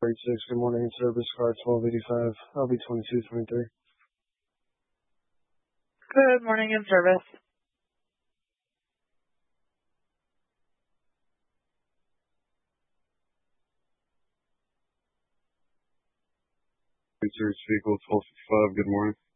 Good morning in service car 1285, LB 2223. Good morning in service. Research vehicle 1255, good morning.